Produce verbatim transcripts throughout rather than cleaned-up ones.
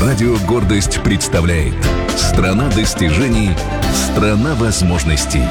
Радио «Гордость» представляет «Страна достижений, страна возможностей».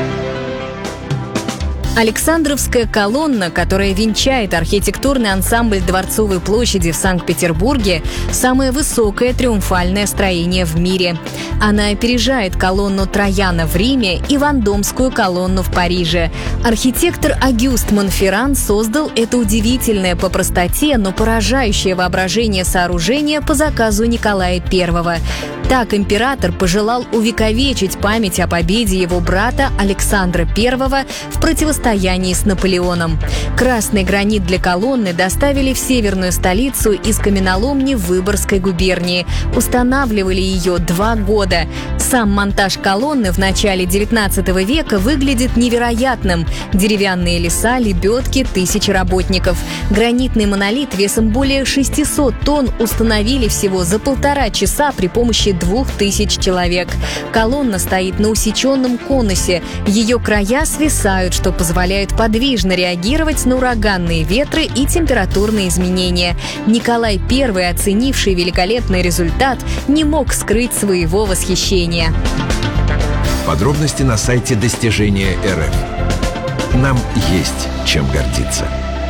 Александровская колонна, которая венчает архитектурный ансамбль Дворцовой площади в Санкт-Петербурге, самое высокое триумфальное строение в мире. Она опережает колонну Трояна в Риме и Вандомскую колонну в Париже. Архитектор Агюст Монферран создал это удивительное по простоте, но поражающее воображение сооружение по заказу Николая Первого. Так император пожелал увековечить память о победе его брата Александра Первого в противостоянии с Наполеоном. Красный гранит для колонны доставили в северную столицу из каменоломни в Выборгской губернии. Устанавливали ее два года. Сам монтаж колонны в начале девятнадцатого века выглядит невероятным. Деревянные леса, лебедки, тысячи работников. Гранитный монолит весом более шестисот тонн установили всего за полтора часа при помощи двух тысяч человек. Колонна стоит на усеченном конусе. Ее края свисают, что позволяет подвижно реагировать на ураганные ветры и температурные изменения. Николай Первый, оценивший великолепный результат, не мог скрыть своего восхищения. Подробности на сайте достижения точка эр эф. Нам есть чем гордиться.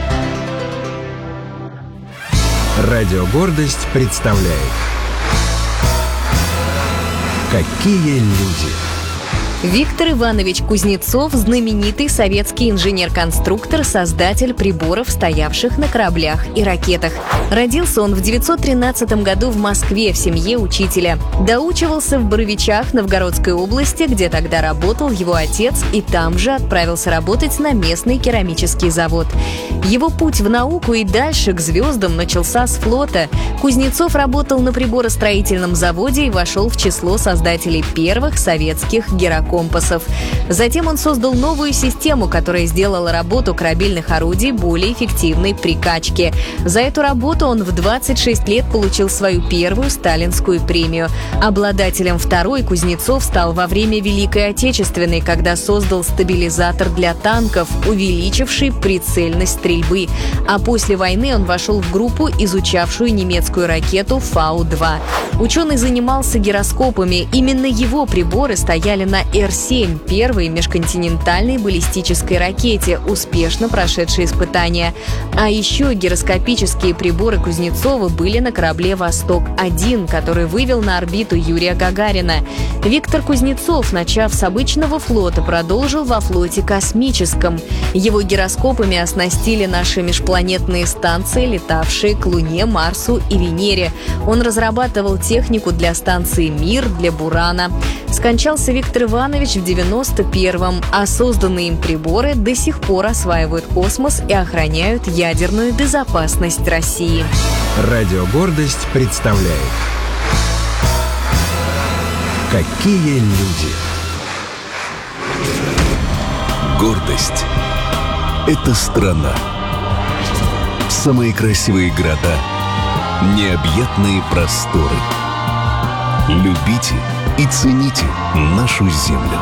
Радио «Гордость» представляет «Какие люди». Виктор Иванович Кузнецов – знаменитый советский инженер-конструктор, создатель приборов, стоявших на кораблях и ракетах. Родился он в девятьсот тринадцатом году в Москве в семье учителя. Доучивался в Боровичах Новгородской области, где тогда работал его отец, и там же отправился работать на местный керамический завод. Его путь в науку и дальше к звездам начался с флота. Кузнецов работал на приборостроительном заводе и вошел в число создателей первых советских гирокомпасов. компасов. Затем он создал новую систему, которая сделала работу корабельных орудий более эффективной при качке. За эту работу он в двадцать шесть лет получил свою первую сталинскую премию. Обладателем второй Кузнецов стал во время Великой Отечественной, когда создал стабилизатор для танков, увеличивший прицельность стрельбы. А после войны он вошел в группу, изучавшую немецкую ракету Фау два. Ученый занимался гироскопами. Именно его приборы стояли на Эр семь, первой межконтинентальной баллистической ракете, успешно прошедшей испытания. А еще гироскопические приборы Кузнецова были на корабле «Восток один», который вывел на орбиту Юрия Гагарина. Виктор Кузнецов, начав с обычного флота, продолжил во флоте космическом. Его гироскопами оснастили наши межпланетные станции, летавшие к Луне, Марсу и Венере. Он разрабатывал технику для станции «Мир», для «Бурана». Скончался Виктор Иванович в девяносто первом, а созданные им приборы до сих пор осваивают космос и охраняют ядерную безопасность России. Радио «Гордость» представляет «Какие люди». Гордость – это страна. Самые красивые города, необъятные просторы. Любите и цените нашу землю.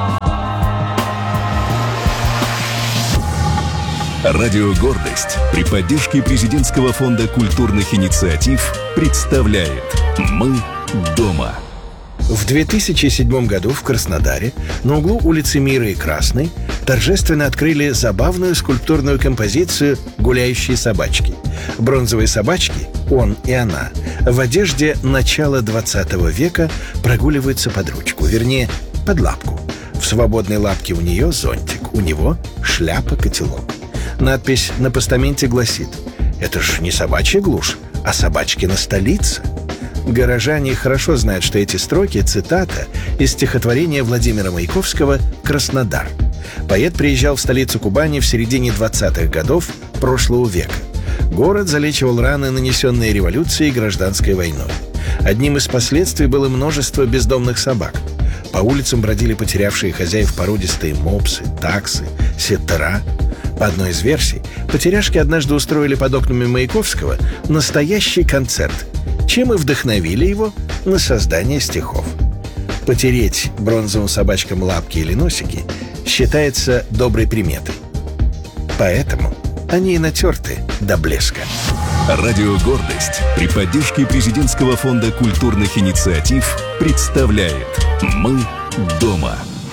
Радио «Гордость» при поддержке Президентского фонда культурных инициатив представляет «Мы дома». В две тысячи седьмом году в Краснодаре на углу улицы Мира и Красной торжественно открыли забавную скульптурную композицию «Гуляющие собачки». Бронзовые собачки, он и она, в одежде начала двадцатого века прогуливаются под ручку, вернее, под лапку. В свободной лапке у нее зонтик, у него шляпа-котелок. Надпись на постаменте гласит: «Это ж не собачья глушь, а собачкина столица». Горожане хорошо знают, что эти строки — цитата из стихотворения Владимира Маяковского «Краснодар». Поэт приезжал в столицу Кубани в середине двадцатых годов прошлого века. Город залечивал раны, нанесенные революцией и гражданской войной. Одним из последствий было множество бездомных собак. По улицам бродили потерявшие хозяев породистые мопсы, таксы, сеттера. По одной из версий, потеряшки однажды устроили под окнами Маяковского настоящий концерт, чем и вдохновили его на создание стихов. Потереть бронзовым собачкам лапки или носики считается доброй приметой. Поэтому они и натерты до блеска. Радио «Гордость» при поддержке Президентского фонда культурных инициатив представляет «Мы дома».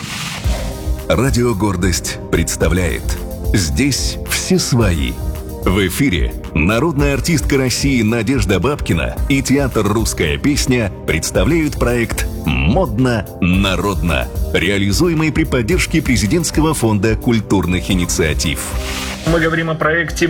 Радио «Гордость» представляет «Здесь все свои». В эфире народная артистка России Надежда Бабкина и театр «Русская песня» представляют проект «Модно-народно», реализуемый при поддержке Президентского фонда культурных инициатив. Мы говорим о проекте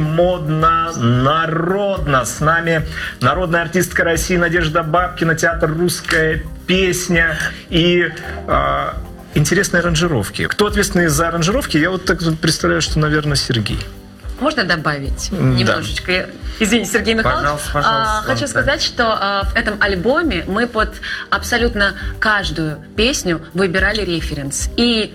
«Модно-народно». С нами народная артистка России Надежда Бабкина, театр «Русская песня» и э, интересные аранжировки. Кто ответственный за аранжировки? Я вот так представляю, что, наверное, Сергей. Можно добавить немножечко? Да. Извините, Сергей Михайлович. Пожалуйста, пожалуйста. А, хочу сказать, что а, в этом альбоме мы под абсолютно каждую песню выбирали референс. И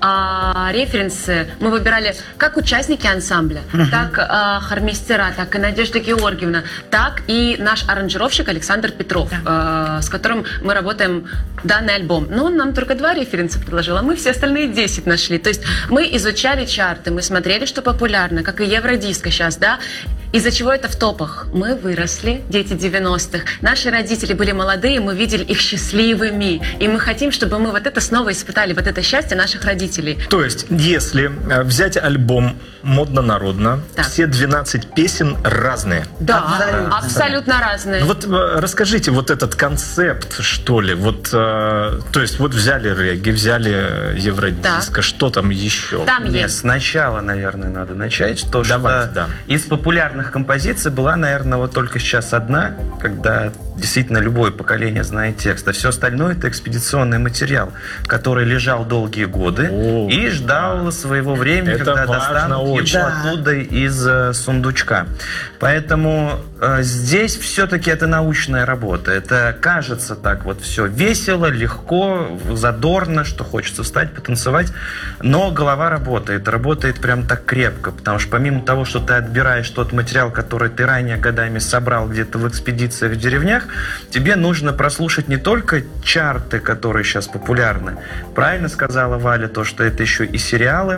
а, референсы мы выбирали как участники ансамбля, uh-huh. так а, хормейстера, так и Надежда Георгиевна, так и наш аранжировщик Александр Петров, yeah. а, с которым мы работаем данный альбом. Но он нам только два референса предложил, а мы все остальные десять нашли. То есть мы изучали чарты, мы смотрели, что популярно, как и Евродиско сейчас, да, из-за чего это в топах. Мы выросли, дети девяностых. Наши родители были молодые, мы видели их счастливыми. И мы хотим, чтобы мы вот это снова испытали, вот это счастье наших родителей. То есть, если взять альбом «Модно-народно», так. все двенадцать песен разные. Да, абсолютно, абсолютно разные. Вот расскажите вот этот концепт, что ли. Вот, то есть, вот взяли регги, взяли Евродиско, да. что там еще? Там Нет, есть. Сначала, наверное, надо начать. То, Давайте, что да. из популярных композиций была, наверное, вот только сейчас одна, когда действительно любое поколение знает текст, а все остальное — это экспедиционный материал, который лежал долгие годы О, и ждал да. своего времени, это когда достанут его да. оттуда из э, сундучка. Поэтому э, здесь все-таки это научная работа. Это кажется так вот все весело, легко, задорно, что хочется встать, потанцевать, но голова работает, работает прям так крепко, потому что помимо того, что ты отбираешь тот материал, который ты ранее годами собрал где-то в экспедициях в деревнях, тебе нужно прослушать не только чарты, которые сейчас популярны. Правильно сказала Валя, то, что это еще и сериалы,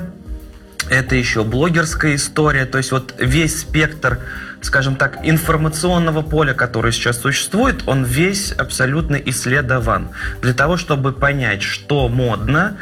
это еще блогерская история, то есть вот весь спектр, скажем так, информационного поля, которое сейчас существует, он весь абсолютно исследован. Для того, чтобы понять, что модно,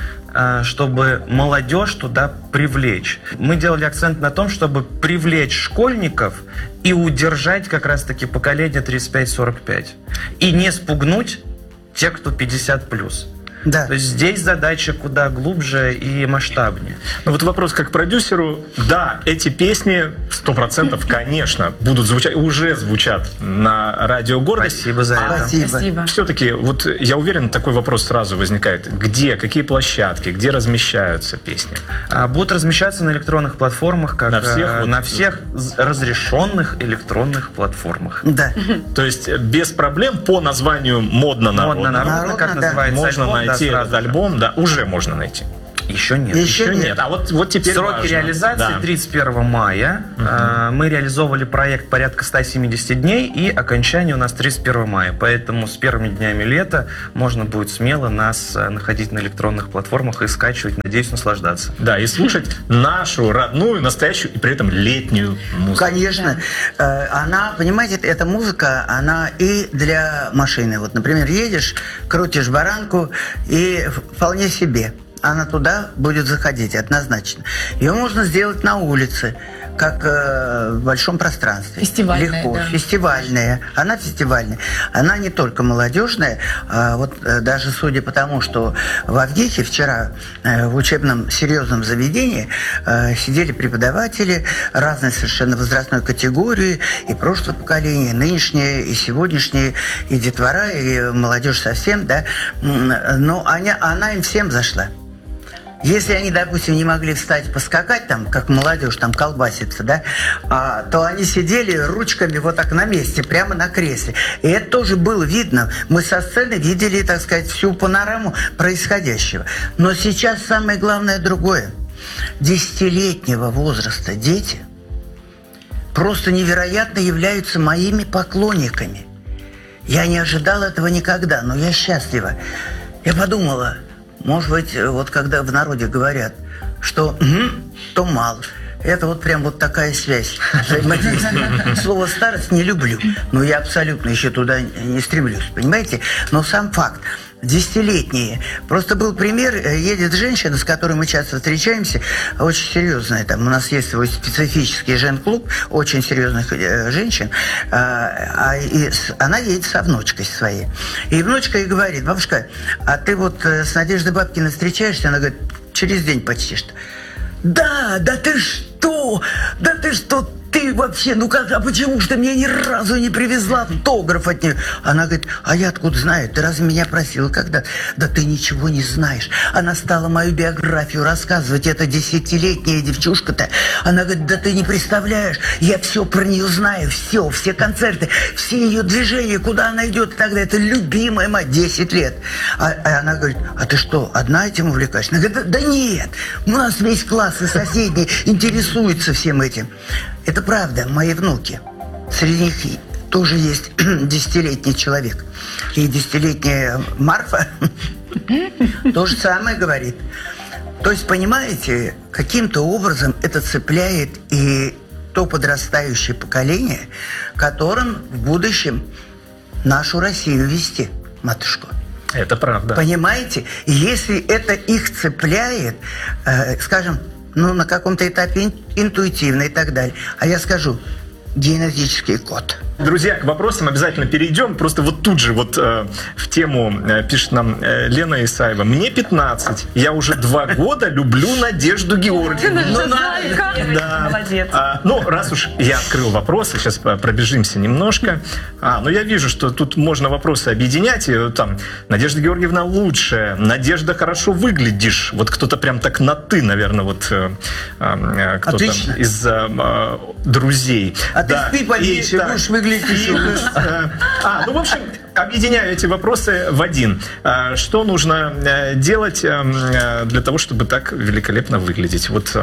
чтобы молодежь туда привлечь. Мы делали акцент на том, чтобы привлечь школьников и удержать как раз-таки поколение тридцать пять сорок пять. И не спугнуть тех, кто пятьдесят плюс. Да. То есть здесь задача куда глубже и масштабнее. Ну вот вопрос как продюсеру. Да, эти песни сто процентов, конечно, будут звучать, уже звучат на радио «Гордость». Спасибо за это. Спасибо. Спасибо. Все-таки, вот я уверен, такой вопрос сразу возникает. Где, какие площадки, где размещаются песни? А, будут размещаться на электронных платформах, как на всех, вот, на всех разрешенных электронных платформах. Да. То есть без проблем по названию «Модно-народно». «Модно-народно», как называется можно альбом, найти да, этот альбом, да, уже можно найти. Еще нет. Еще, Еще нет. нет. А вот, вот теперь Сроки важно. реализации да. тридцать первого мая. Uh-huh. Мы реализовывали проект порядка ста семидесяти дней, и окончание у нас тридцать первого мая. Поэтому с первыми днями лета можно будет смело нас находить на электронных платформах и скачивать, надеюсь, наслаждаться. Да, и слушать нашу родную, настоящую и при этом летнюю музыку. Конечно. Она, понимаете, эта музыка, она и для машины. Вот, например, едешь, крутишь баранку, и вполне себе она туда будет заходить, однозначно. Ее можно сделать на улице, как э, в большом пространстве. Фестивальная, легко. Да. Фестивальная. Она фестивальная. Она не только молодежная, а вот э, даже судя по тому, что в Авгихе вчера э, в учебном серьезном заведении э, сидели преподаватели разной совершенно возрастной категории, и прошлое поколение, и нынешнее, и сегодняшнее, и детвора, и молодежь совсем, да. Но она, она им всем зашла. Если они, допустим, не могли встать поскакать, там, как молодежь, там, колбаситься, да, а, то они сидели ручками вот так на месте, прямо на кресле. И это тоже было видно. Мы со сцены видели, так сказать, всю панораму происходящего. Но сейчас самое главное другое. Десятилетнего возраста дети просто невероятно являются моими поклонниками. Я не ожидал этого никогда, но я счастлива. Я подумала... Может быть, вот когда в народе говорят, что угу, то мало. это вот прям вот такая связь взаимодействия. Слово «старость» не люблю, но я абсолютно еще туда не стремлюсь, понимаете? Но сам факт. Десятилетние. Просто был пример, едет женщина, с которой мы часто встречаемся, очень серьезная. Там у нас есть свой специфический жен-клуб, очень серьезных э, женщин. А, а, и с, она едет со внучкой своей. И внучка ей говорит: бабушка, а ты вот с Надеждой Бабкиной встречаешься? Она говорит: через день почти что. Да, да ты что? Да ты что? Ты вообще, ну как, а почему ж ты мне ни разу не привезла автограф от нее? Она говорит: а я откуда знаю? Ты разве меня просила когда? Да ты ничего не знаешь. Она стала мою биографию рассказывать. Это десятилетняя девчушка-то. Она говорит: да ты не представляешь, я все про нее знаю, все, все концерты, все ее движения, куда она идет и так далее. Это любимая мать, десять лет. А, а она говорит: а ты что, одна этим увлекаешься? Она говорит: да, да нет, у нас весь класс и соседние интересуются всем этим. Это правда, мои внуки. Среди них тоже есть десятилетний человек. И десятилетняя Марфа то же самое говорит. То есть, понимаете, каким-то образом это цепляет и то подрастающее поколение, которым в будущем нашу Россию вести, матушку. Это правда. Понимаете? И если это их цепляет, э, скажем, ну, на каком-то этапе интуитивно и так далее. А я скажу: генетический код. Друзья, к вопросам обязательно перейдем. Просто вот тут же вот э, в тему э, пишет нам э, Лена Исаева. Мне пятнадцать. Я уже два года люблю Надежду Георгиевну. Ну, да. Молодец. А, ну, раз уж я открыл вопросы, сейчас пробежимся немножко. А, ну, я вижу, что тут можно вопросы объединять. И, там, Надежда Георгиевна лучшая. Надежда, хорошо выглядишь. Вот кто-то прям так на «ты», наверное, вот э, э, кто-то Отлично. из э, друзей. А да. ты спи поменьше, будешь выглядеть еще лучше. А, ну, в общем, объединяю эти вопросы в один. Что нужно делать для того, чтобы так великолепно выглядеть? Вот.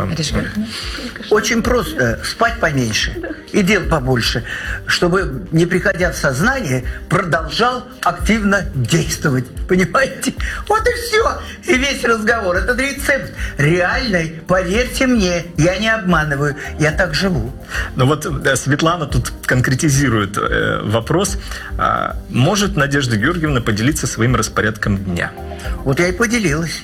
Очень просто. Спать поменьше и дел побольше, чтобы, не приходя в сознание, продолжал активно действовать. Понимаете? Вот и все. И весь разговор. Это рецепт реальный. Поверьте мне, я не обманываю. Я так живу. Ну вот Светлана тут конкретизирует э, вопрос. А, может Надежда Георгиевна поделиться своим распорядком дня? Вот я и поделилась.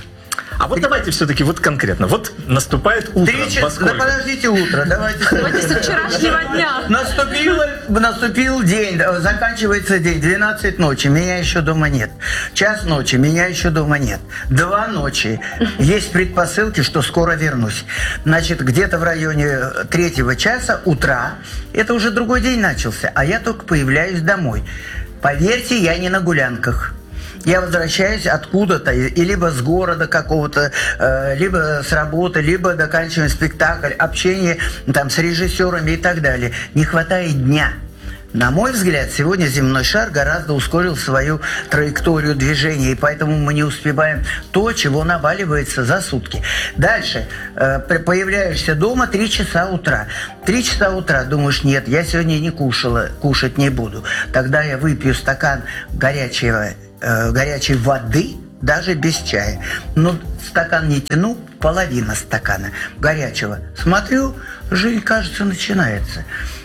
А вот давайте все-таки вот конкретно. Вот наступает утро. Три часа. Да подождите утро. Давайте. Давайте с вчерашнего дня. Наступило, наступил день, заканчивается день, двенадцать ночи, меня еще дома нет. Час ночи, меня еще дома нет. Два ночи. Есть предпосылки, что скоро вернусь. Значит, где-то в районе третьего часа утра, это уже другой день начался, а я только появляюсь домой. Поверьте, я не на гулянках. Я возвращаюсь откуда-то, и либо с города какого-то, э, либо с работы, либо заканчиваем спектакль, общение там, с режиссерами и так далее. Не хватает дня. На мой взгляд, сегодня земной шар гораздо ускорил свою траекторию движения, и поэтому мы не успеваем то, чего наваливается за сутки. Дальше. Э, появляешься дома три часа утра. Три часа утра думаешь: нет, я сегодня не кушала, кушать не буду. Тогда я выпью стакан горячего горячей воды, даже без чая. Но стакан не тяну, половина стакана горячего. Смотрю, жизнь, кажется, начинается.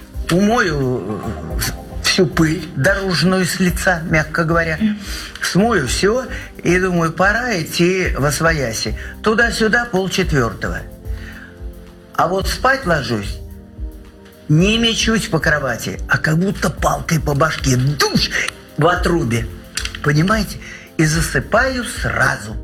Умою всю пыль дорожную с лица, мягко говоря. Смою все и думаю, пора идти восвояси. Туда-сюда полчетвертого. А вот спать ложусь, не мечусь по кровати, а как будто палкой по башке. Душ в отрубе. Понимаете? И засыпаю сразу.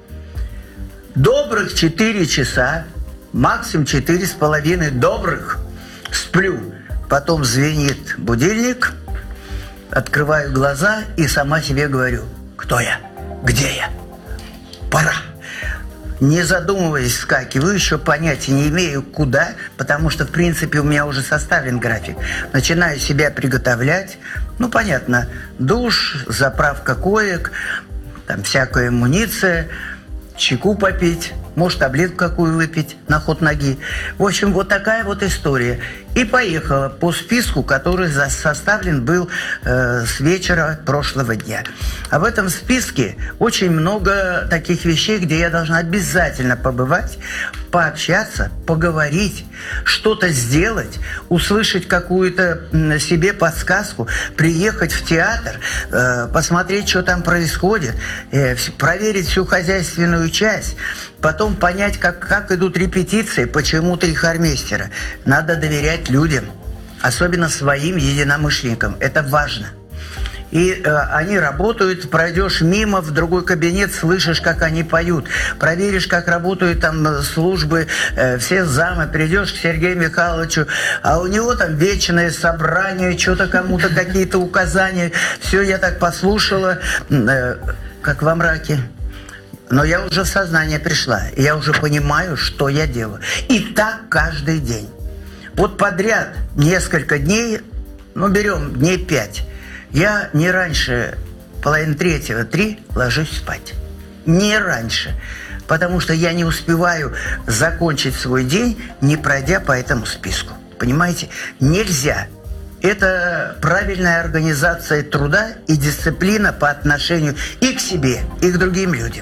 Добрых четыре часа, максимум четыре с половиной добрых, сплю. Потом звенит будильник, открываю глаза и сама себе говорю: кто я? Где я? Пора. Не задумываясь, вскакиваю, еще понятия не имею, куда, потому что, в принципе, у меня уже составлен график. Начинаю себя приготовлять. Ну, понятно, душ, заправка коек, там всякая амуниция, чайку попить, может, таблетку какую выпить на ход ноги. В общем, вот такая вот история. И поехала по списку, который составлен был э, с вечера прошлого дня. А в этом списке очень много таких вещей, где я должна обязательно побывать, пообщаться, поговорить, что-то сделать, услышать какую-то себе подсказку, приехать в театр, э, посмотреть, что там происходит, э, проверить всю хозяйственную часть, потом понять, как, как идут репетиции, почему три хормейстера. Надо доверять людям, особенно своим единомышленникам. Это важно. И э, они работают, пройдешь мимо в другой кабинет, слышишь, как они поют, проверишь, как работают там службы, э, все замы, придешь к Сергею Михайловичу, а у него там вечное собрание, что-то кому-то какие-то указания. Все, я так послушала, э, как во мраке. Но я уже в сознание пришла, и я уже понимаю, что я делаю. И так каждый день. Вот подряд несколько дней, ну берем дней пять, я не раньше половины третьего, три ложусь спать. Не раньше. Потому что я не успеваю закончить свой день, не пройдя по этому списку. Понимаете? Нельзя. Это правильная организация труда и дисциплина по отношению и к себе, и к другим людям.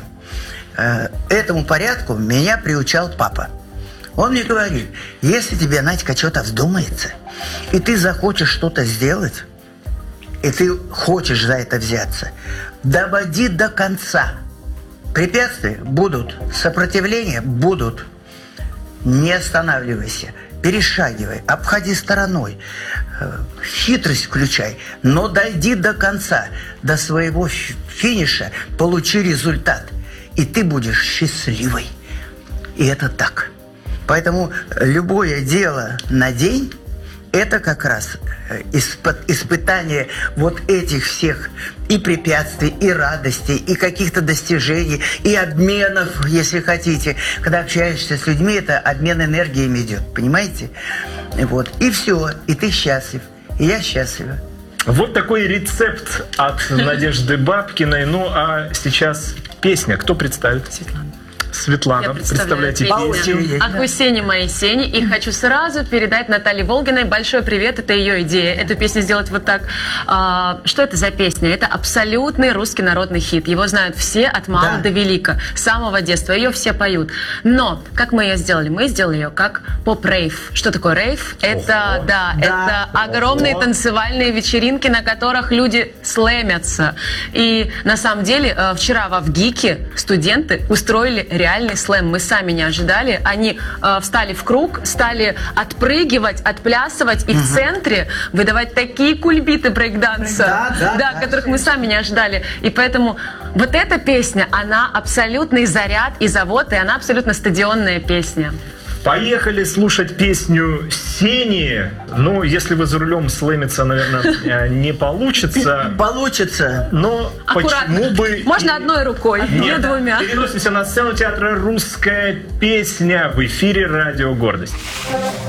Этому порядку меня приучал папа. Он мне говорит, если тебе, Надька, что-то вздумается, и ты захочешь что-то сделать, и ты хочешь за это взяться, доводи до конца. Препятствия будут, сопротивления будут. Не останавливайся, перешагивай, обходи стороной, хитрость включай, но дойди до конца, до своего финиша, получи результат, и ты будешь счастливой. И это так. Поэтому любое дело на день – это как раз испытание вот этих всех и препятствий, и радостей, и каких-то достижений, и обменов, если хотите. Когда общаешься с людьми, это обмен энергиями идет, понимаете? Вот. И все, и ты счастлив, и я счастлива. Вот такой рецепт от Надежды Бабкиной. Ну, а сейчас песня. Кто представит? Светлана. Светлана, представляете песню. Ах вы сени мои сени. И хочу сразу передать Наталье Волгиной большой привет. Это ее идея. Эту песню сделать вот так. А, что это за песня? Это абсолютный русский народный хит. Его знают все от мала да. до велика. С самого детства. Ее все поют. Но как мы ее сделали? Мы сделали ее как поп-рейв. Что такое рейв? Это, да, да, это Ого. огромные танцевальные вечеринки, на которых люди слэмятся. И на самом деле вчера в Авгике студенты устроили реальный слэм. Мы сами не ожидали. Они э, встали в круг, стали отпрыгивать, отплясывать и угу. в центре выдавать такие кульбиты брейкданса, да, да, да, да, которых да. мы сами не ожидали. И поэтому вот эта песня, она абсолютный заряд и завод, и она абсолютно стадионная песня. Поехали слушать песню «Сени». Ну, если вы за рулем слэмиться, наверное, не получится. Получится. Но аккуратно. Почему бы... Можно одной рукой, не двумя. Переносимся на сцену театра «Русская песня» в эфире «Радио Гордость».